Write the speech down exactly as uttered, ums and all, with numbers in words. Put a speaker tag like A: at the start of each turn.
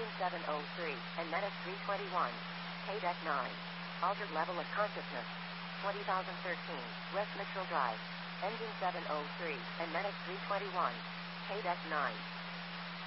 A: Engine seven oh three, and Medic three twenty-one. K D E C nine. Altered level of consciousness. twenty thousand thirteen, West Mitchell Drive. Engine seven oh three, and Medic three twenty-one. K D E C nine.